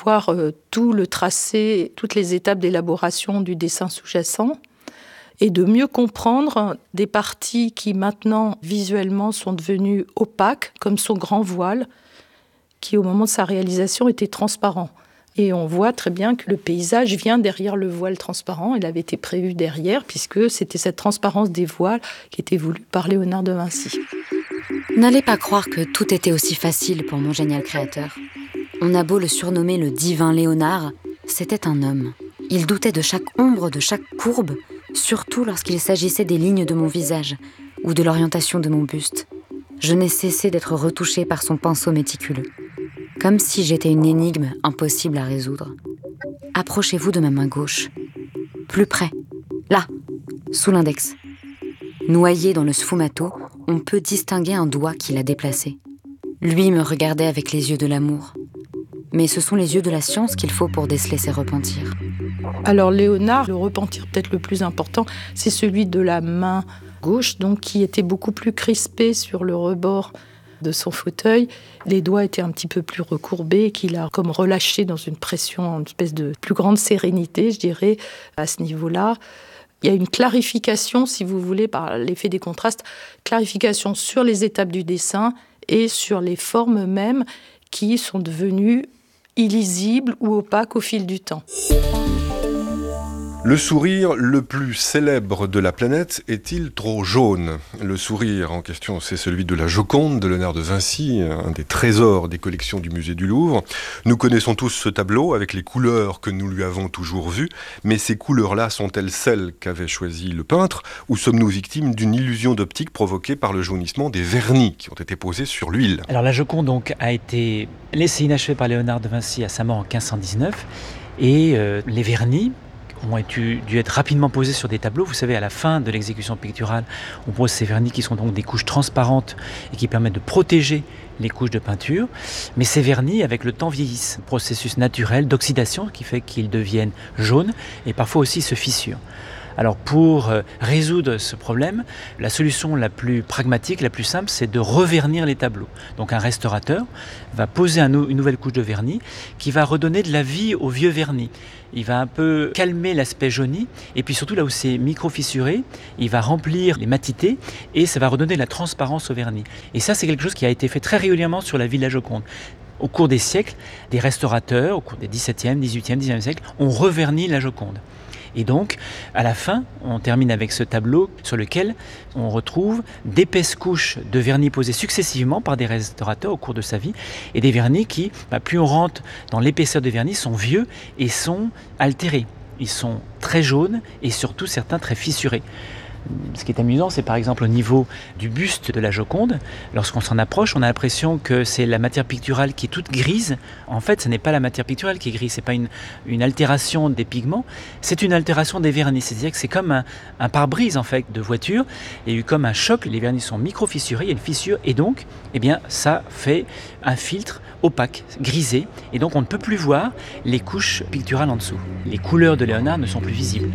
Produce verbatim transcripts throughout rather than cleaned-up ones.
voir euh, tout le tracé, toutes les étapes d'élaboration du dessin sous-jacent et de mieux comprendre des parties qui maintenant visuellement sont devenues opaques, comme son grand voile, qui au moment de sa réalisation était transparent. Et on voit très bien que le paysage vient derrière le voile transparent. Il avait été prévu derrière, puisque c'était cette transparence des voiles qui était voulue par Léonard de Vinci. N'allez pas croire que tout était aussi facile pour mon génial créateur. On a beau le surnommer le divin Léonard, c'était un homme. Il doutait de chaque ombre, de chaque courbe, surtout lorsqu'il s'agissait des lignes de mon visage ou de l'orientation de mon buste. Je n'ai cessé d'être retouchée par son pinceau méticuleux. Comme si j'étais une énigme impossible à résoudre. Approchez-vous de ma main gauche. Plus près. Là, sous l'index. Noyé dans le sfumato, on peut distinguer un doigt qu'il a déplacé. Lui me regardait avec les yeux de l'amour. Mais ce sont les yeux de la science qu'il faut pour déceler ses repentirs. Alors Léonard, le repentir peut-être le plus important, c'est celui de la main gauche, donc qui était beaucoup plus crispé sur le rebord de son fauteuil. Les doigts étaient un petit peu plus recourbés, qu'il a comme relâché dans une pression, une espèce de plus grande sérénité, je dirais, à ce niveau-là. Il y a une clarification, si vous voulez, par l'effet des contrastes, clarification sur les étapes du dessin et sur les formes mêmes qui sont devenues illisibles ou opaques au fil du temps. Le sourire le plus célèbre de la planète est-il trop jaune ? Le sourire en question, c'est celui de la Joconde de Léonard de Vinci, un des trésors des collections du musée du Louvre. Nous connaissons tous ce tableau avec les couleurs que nous lui avons toujours vues, mais ces couleurs-là sont-elles celles qu'avait choisies le peintre, ou sommes-nous victimes d'une illusion d'optique provoquée par le jaunissement des vernis qui ont été posés sur l'huile ? Alors la Joconde donc, a été laissée inachevée par Léonard de Vinci à sa mort en quinze cent dix-neuf, et euh, les vernis ont dû, dû être rapidement posés sur des tableaux. Vous savez, à la fin de l'exécution picturale, on pose ces vernis qui sont donc des couches transparentes et qui permettent de protéger les couches de peinture. Mais ces vernis, avec le temps, vieillissent. Un processus naturel d'oxydation qui fait qu'ils deviennent jaunes et parfois aussi se fissurent. Alors pour résoudre ce problème, la solution la plus pragmatique, la plus simple, c'est de revernir les tableaux. Donc un restaurateur va poser un nou- une nouvelle couche de vernis qui va redonner de la vie au vieux vernis. Il va un peu calmer l'aspect jauni et puis surtout là où c'est micro-fissuré, il va remplir les matités et ça va redonner de la transparence au vernis. Et ça, c'est quelque chose qui a été fait très régulièrement sur la Villa Joconde. Au cours des siècles, des restaurateurs, au cours des dix-septième, dix-huitième, dix-neuvième siècle, ont reverni la Joconde. Et donc, à la fin, on termine avec ce tableau sur lequel on retrouve d'épaisses couches de vernis posées successivement par des restaurateurs au cours de sa vie, et des vernis qui, bah, plus on rentre dans l'épaisseur des vernis, sont vieux et sont altérés. Ils sont très jaunes et surtout certains très fissurés. Ce qui est amusant, c'est par exemple au niveau du buste de la Joconde. Lorsqu'on s'en approche, on a l'impression que c'est la matière picturale qui est toute grise. En fait, ce n'est pas la matière picturale qui est grise, ce n'est pas une, une altération des pigments, c'est une altération des vernis. C'est-à-dire que c'est comme un, un pare-brise en fait, de voiture. Il y a eu comme un choc, les vernis sont micro-fissurés, il y a une fissure, et donc eh bien, ça fait un filtre opaque, grisé, et donc on ne peut plus voir les couches picturales en dessous. Les couleurs de Léonard ne sont plus visibles.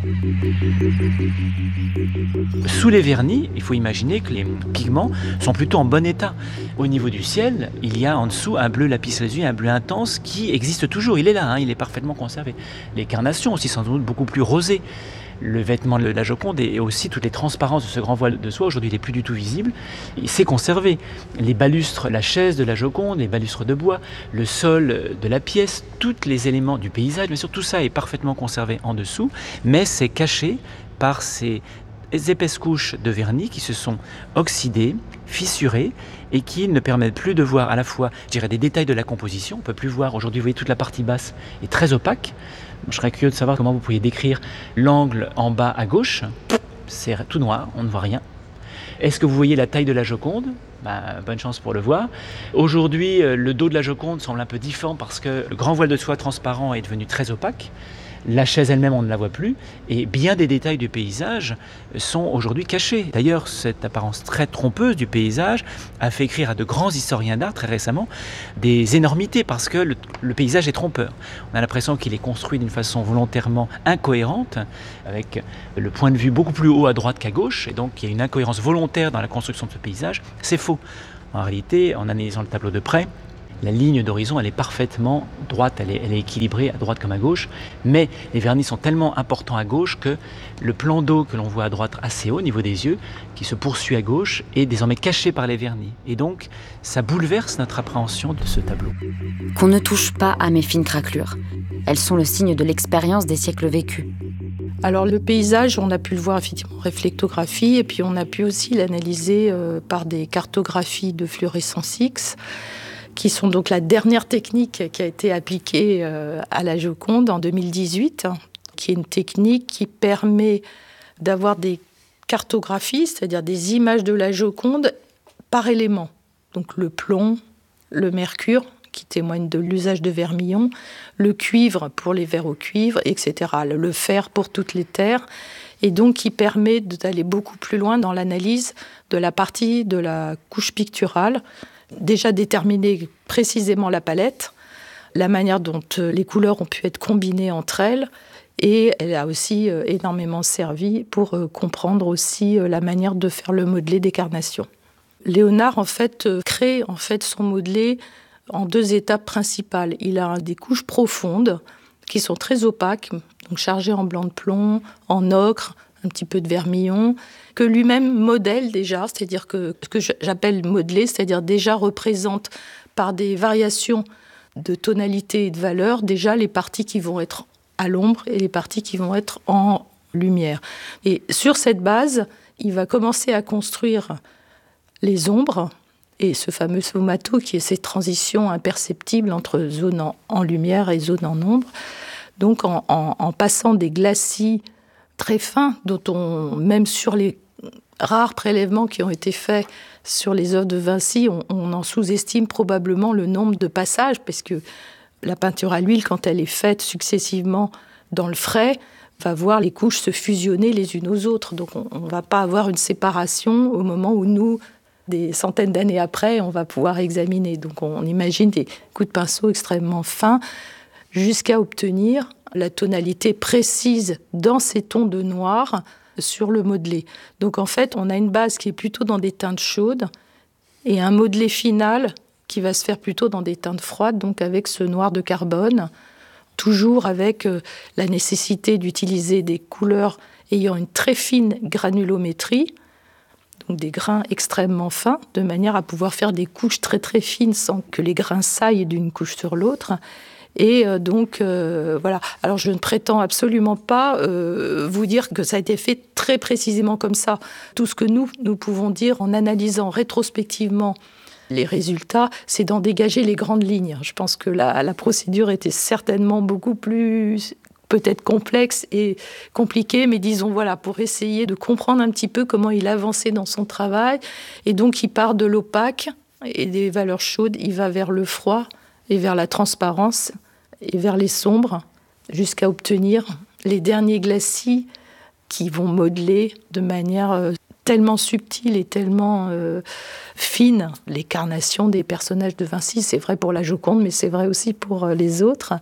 Sous les vernis, il faut imaginer que les pigments sont plutôt en bon état. Au niveau du ciel, il y a en dessous un bleu lapis-lazuli, un bleu intense qui existe toujours. Il est là, hein, il est parfaitement conservé. Les carnations aussi sans doute beaucoup plus rosées. Le vêtement de la Joconde et aussi toutes les transparences de ce grand voile de soie, aujourd'hui il n'est plus du tout visible. Il s'est conservé. Les balustres, la chaise de la Joconde, les balustres de bois, le sol de la pièce, tous les éléments du paysage, bien sûr tout ça est parfaitement conservé en dessous, mais c'est caché par ces épaisses couches de vernis qui se sont oxydées, fissurées et qui ne permettent plus de voir à la fois, je dirais, des détails de la composition. On ne peut plus voir, aujourd'hui vous voyez toute la partie basse est très opaque. Je serais curieux de savoir comment vous pourriez décrire l'angle en bas à gauche. C'est tout noir, on ne voit rien. Est-ce que vous voyez la taille de la Joconde ? Ben, bonne chance pour le voir. Aujourd'hui, le dos de la Joconde semble un peu difforme parce que le grand voile de soie transparent est devenu très opaque. La chaise elle-même, on ne la voit plus, et bien des détails du paysage sont aujourd'hui cachés. D'ailleurs, cette apparence très trompeuse du paysage a fait écrire à de grands historiens d'art très récemment des énormités, parce que le, le paysage est trompeur. On a l'impression qu'il est construit d'une façon volontairement incohérente, avec le point de vue beaucoup plus haut à droite qu'à gauche, et donc il y a une incohérence volontaire dans la construction de ce paysage. C'est faux. En réalité, en analysant le tableau de près, La ligne d'horizon, elle est parfaitement droite, elle est, elle est équilibrée à droite comme à gauche, mais les vernis sont tellement importants à gauche que le plan d'eau que l'on voit à droite assez haut au niveau des yeux, qui se poursuit à gauche, est désormais caché par les vernis. Et donc, ça bouleverse notre appréhension de ce tableau. Qu'on ne touche pas à mes fines craquelures. Elles sont le signe de l'expérience des siècles vécus. Alors le paysage, on a pu le voir effectivement en réflectographie, et puis on a pu aussi l'analyser euh, par des cartographies de fluorescence X, qui sont donc la dernière technique qui a été appliquée euh, à la Joconde en deux mille dix-huit, hein, qui est une technique qui permet d'avoir des cartographies, c'est-à-dire des images de la Joconde par élément. Donc le plomb, le mercure, qui témoigne de l'usage de vermillon, le cuivre pour les verres au cuivre, et cetera. Le fer pour toutes les terres, et donc qui permet d'aller beaucoup plus loin dans l'analyse de la partie de la couche picturale, déjà déterminer précisément la palette, la manière dont les couleurs ont pu être combinées entre elles, et elle a aussi énormément servi pour comprendre aussi la manière de faire le modelé des carnations. Léonard, en fait, crée en fait son modelé en deux étapes principales. Il a des couches profondes qui sont très opaques, donc chargées en blanc de plomb, en ocre, un petit peu de vermillon, que lui-même modèle déjà, c'est-à-dire que ce que j'appelle modeler, c'est-à-dire déjà représente par des variations de tonalité et de valeur déjà les parties qui vont être à l'ombre et les parties qui vont être en lumière. Et sur cette base, il va commencer à construire les ombres, et ce fameux sfumato qui est cette transition imperceptible entre zone en, en lumière et zone en ombre. Donc en, en, en passant des glacis très fins, dont on, même sur les rares prélèvements qui ont été faits sur les œuvres de Vinci, on, on en sous-estime probablement le nombre de passages, parce que la peinture à l'huile, quand elle est faite successivement dans le frais, va voir les couches se fusionner les unes aux autres. Donc on ne va pas avoir une séparation au moment où nous, des centaines d'années après, on va pouvoir examiner. Donc on imagine des coups de pinceau extrêmement fins jusqu'à obtenir la tonalité précise dans ces tons de noir sur le modelé. Donc en fait, on a une base qui est plutôt dans des teintes chaudes et un modelé final qui va se faire plutôt dans des teintes froides, donc avec ce noir de carbone, toujours avec la nécessité d'utiliser des couleurs ayant une très fine granulométrie, donc des grains extrêmement fins, de manière à pouvoir faire des couches très très fines sans que les grains saillent d'une couche sur l'autre. Et euh, donc, euh, voilà. Alors, je ne prétends absolument pas euh, vous dire que ça a été fait très précisément comme ça. Tout ce que nous, nous pouvons dire en analysant rétrospectivement les résultats, c'est d'en dégager les grandes lignes. Je pense que la, la procédure était certainement beaucoup plus peut-être complexe et compliquée, mais disons, voilà, pour essayer de comprendre un petit peu comment il avançait dans son travail. Et donc, il part de l'opaque et des valeurs chaudes, il va vers le froid et vers la transparence et vers les sombres, jusqu'à obtenir les derniers glacis qui vont modeler de manière euh, tellement subtile et tellement euh, fine les carnations des personnages de Vinci. C'est vrai pour la Joconde, mais c'est vrai aussi pour euh, les autres.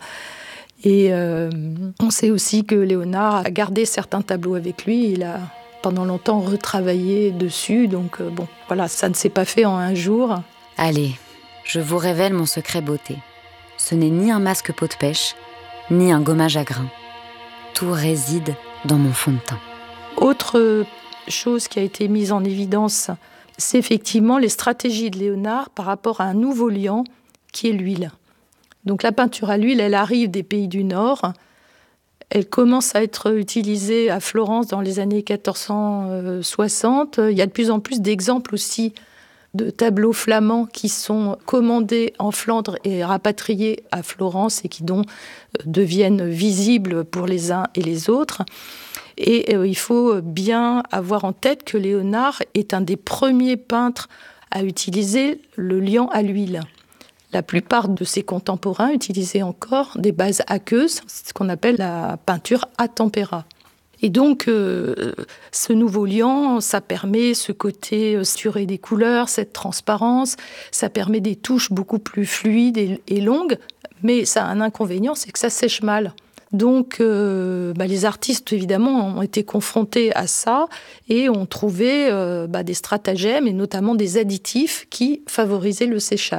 Et euh, on sait aussi que Léonard a gardé certains tableaux avec lui. Il a pendant longtemps retravaillé dessus. Donc euh, bon, voilà, ça ne s'est pas fait en un jour. Allez, je vous révèle mon secret beauté. Ce n'est ni un masque peau de pêche, ni un gommage à grains. Tout réside dans mon fond de teint. Autre chose qui a été mise en évidence, c'est effectivement les stratégies de Léonard par rapport à un nouveau liant qui est l'huile. Donc la peinture à l'huile, elle arrive des pays du Nord. Elle commence à être utilisée à Florence dans les années quatorze cent soixante. Il y a de plus en plus d'exemples aussi de tableaux flamands qui sont commandés en Flandre et rapatriés à Florence et qui donc deviennent visibles pour les uns et les autres. Et euh, il faut bien avoir en tête que Léonard est un des premiers peintres à utiliser le liant à l'huile. La plupart de ses contemporains utilisaient encore des bases aqueuses, ce qu'on appelle la peinture à tempéra. Et donc, euh, ce nouveau liant, ça permet ce côté saturé des couleurs, cette transparence, ça permet des touches beaucoup plus fluides et, et longues, mais ça a un inconvénient, c'est que ça sèche mal. Donc, euh, bah, les artistes, évidemment, ont été confrontés à ça et ont trouvé euh, bah, des stratagèmes et notamment des additifs qui favorisaient le séchage.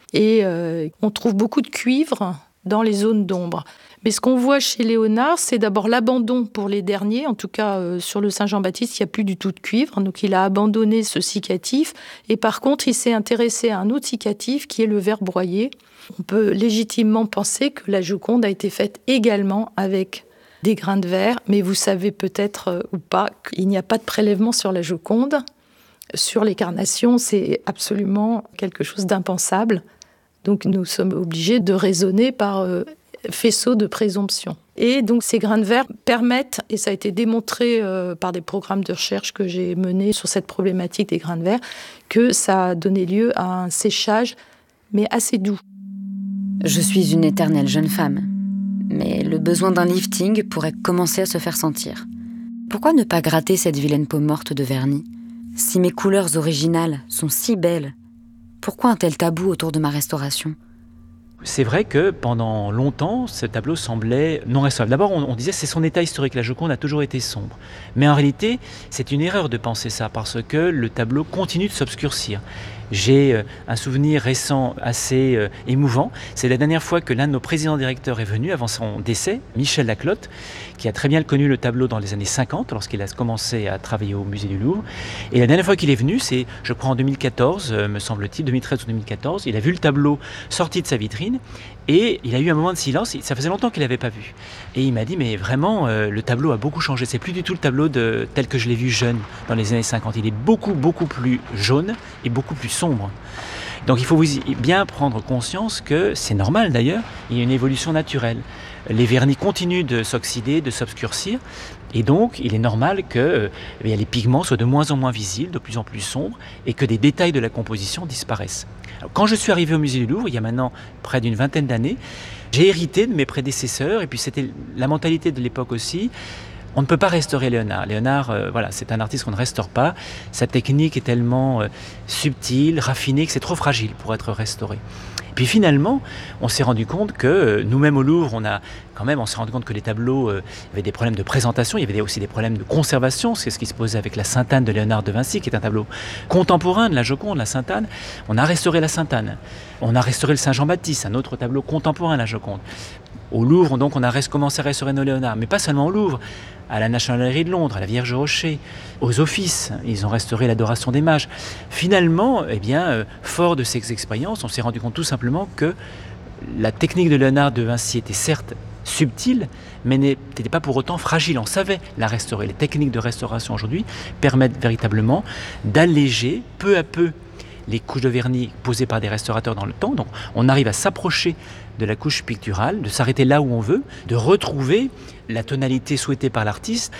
Et euh, on trouve beaucoup de cuivre dans les zones d'ombre. Mais ce qu'on voit chez Léonard, c'est d'abord l'abandon pour les derniers. En tout cas, euh, sur le Saint-Jean-Baptiste, il n'y a plus du tout de cuivre. Donc, il a abandonné ce cicatif. Et par contre, il s'est intéressé à un autre cicatif qui est le verre broyé. On peut légitimement penser que la Joconde a été faite également avec des grains de verre. Mais vous savez peut-être euh, ou pas qu'il n'y a pas de prélèvement sur la Joconde. Sur les carnations, c'est absolument quelque chose d'impensable. Donc, nous sommes obligés de raisonner par euh, faisceau de présomption. Et donc, ces grains de verre permettent, et ça a été démontré euh, par des programmes de recherche que j'ai menés sur cette problématique des grains de verre, que ça a donné lieu à un séchage, mais assez doux. Je suis une éternelle jeune femme, mais le besoin d'un lifting pourrait commencer à se faire sentir. Pourquoi ne pas gratter cette vilaine peau morte de vernis ? Si mes couleurs originales sont si belles, pourquoi un tel tabou autour de ma restauration ? C'est vrai que pendant longtemps, ce tableau semblait non restaurable. D'abord, on, on disait que c'est son état historique. La Joconde a toujours été sombre. Mais en réalité, c'est une erreur de penser ça parce que le tableau continue de s'obscurcir. J'ai un souvenir récent assez euh, émouvant. C'est la dernière fois que l'un de nos présidents directeurs est venu, avant son décès, Michel Laclotte, qui a très bien connu le tableau dans les années cinquante, lorsqu'il a commencé à travailler au musée du Louvre. Et la dernière fois qu'il est venu, c'est, je crois, en deux mille quatorze, euh, me semble-t-il, deux mille treize ou deux mille quatorze. Il a vu le tableau sorti de sa vitrine et il a eu un moment de silence. Ça faisait longtemps qu'il n'avait pas vu. Et il m'a dit, mais vraiment, euh, le tableau a beaucoup changé. C'est plus du tout le tableau de, tel que je l'ai vu jeune dans les années cinquante. Il est beaucoup, beaucoup plus jaune et beaucoup plus sombre. Donc il faut bien prendre conscience que c'est normal d'ailleurs, il y a une évolution naturelle. Les vernis continuent de s'oxyder, de s'obscurcir, et donc il est normal que euh, les pigments soient de moins en moins visibles, de plus en plus sombres, et que des détails de la composition disparaissent. Alors, quand je suis arrivé au musée du Louvre, il y a maintenant près d'une vingtaine d'années, j'ai hérité de mes prédécesseurs, et puis c'était la mentalité de l'époque aussi. On ne peut pas restaurer Léonard. Léonard, euh, voilà, c'est un artiste qu'on ne restaure pas. Sa technique est tellement euh, subtile, raffinée, que c'est trop fragile pour être restauré. Puis finalement, on s'est rendu compte que euh, nous-mêmes au Louvre, on a quand même, on s'est rendu compte que les tableaux euh, avaient des problèmes de présentation, il y avait aussi des problèmes de conservation. C'est ce qui se posait avec la Sainte-Anne de Léonard de Vinci, qui est un tableau contemporain de la Joconde, la Sainte-Anne. On a restauré la Sainte-Anne. On a restauré le Saint-Jean-Baptiste, un autre tableau contemporain de la Joconde. Au Louvre, donc, on a commencé à restaurer nos Léonards, mais pas seulement au Louvre, à la National Gallery de Londres, à la Vierge Rocher, aux Offices, ils ont restauré l'Adoration des Mages. Finalement, eh bien, euh, fort de ces expériences, on s'est rendu compte tout simplement que la technique de Léonard de Vinci était certes subtile, mais n'était pas pour autant fragile. On savait la restaurer. Les techniques de restauration aujourd'hui permettent véritablement d'alléger peu à peu les couches de vernis posées par des restaurateurs dans le temps. Donc on arrive à s'approcher de la couche picturale, de s'arrêter là où on veut, de retrouver la tonalité souhaitée par l'artiste.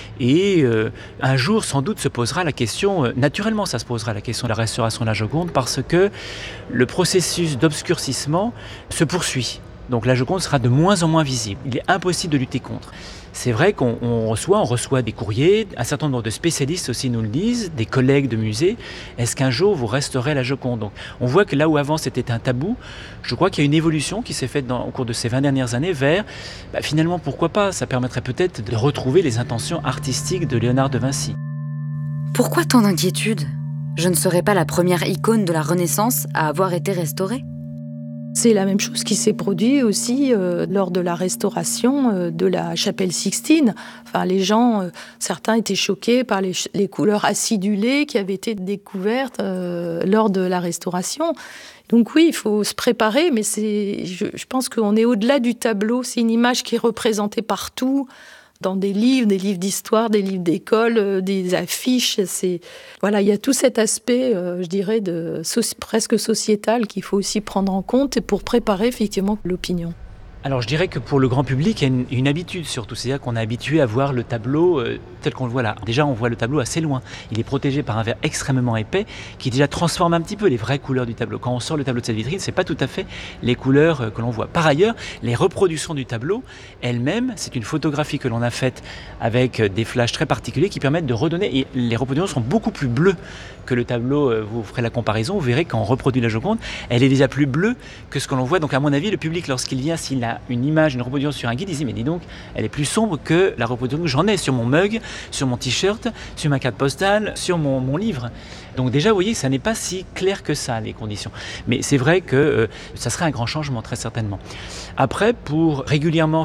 Et euh, un jour, sans doute, se posera la question, euh, naturellement ça se posera la question de la restauration de la Joconde, parce que le processus d'obscurcissement se poursuit. Donc la Joconde sera de moins en moins visible. Il est impossible de lutter contre. C'est vrai qu'on on reçoit, on reçoit des courriers, un certain nombre de spécialistes aussi nous le disent, des collègues de musée. Est-ce qu'un jour vous restaurez la Joconde ? Donc on voit que là où avant c'était un tabou, je crois qu'il y a une évolution qui s'est faite dans, au cours de ces vingt dernières années vers, bah, finalement pourquoi pas, ça permettrait peut-être de retrouver les intentions artistiques de Léonard de Vinci. Pourquoi tant d'inquiétude ? Je ne serais pas la première icône de la Renaissance à avoir été restaurée ? C'est la même chose qui s'est produit aussi euh, lors de la restauration euh, de la chapelle Sixtine. Enfin, les gens, euh, certains étaient choqués par les, les couleurs acidulées qui avaient été découvertes euh, lors de la restauration. Donc oui, il faut se préparer, mais c'est, je, je pense qu'on est au-delà du tableau. C'est une image qui est représentée partout, dans des livres, des livres d'histoire, des livres d'école, euh, des affiches. C'est, voilà, il y a tout cet aspect, euh, je dirais, de, so- presque sociétal qu'il faut aussi prendre en compte pour préparer effectivement l'opinion. Alors je dirais que pour le grand public, il y a une, une habitude surtout, c'est-à-dire qu'on est habitué à voir le tableau euh, tel qu'on le voit là. Déjà, on voit le tableau assez loin. Il est protégé par un verre extrêmement épais qui déjà transforme un petit peu les vraies couleurs du tableau. Quand on sort le tableau de cette vitrine, c'est pas tout à fait les couleurs euh, que l'on voit. Par ailleurs, les reproductions du tableau elles-mêmes, c'est une photographie que l'on a faite avec euh, des flashs très particuliers qui permettent de redonner. Et les reproductions sont beaucoup plus bleues que le tableau. Euh, vous ferez la comparaison, vous verrez quand on reproduit la Joconde, elle est déjà plus bleue que ce que l'on voit. Donc à mon avis, le public, lorsqu'il vient, s'il a a une image, une reproduction sur un guide, il dit mais dis donc, elle est plus sombre que la reproduction que j'en ai sur mon mug, sur mon t-shirt, sur ma carte postale, sur mon, mon livre. Donc déjà, vous voyez, ça n'est pas si clair que ça, les conditions. Mais c'est vrai que euh, ça serait un grand changement, très certainement. Après, pour régulièrement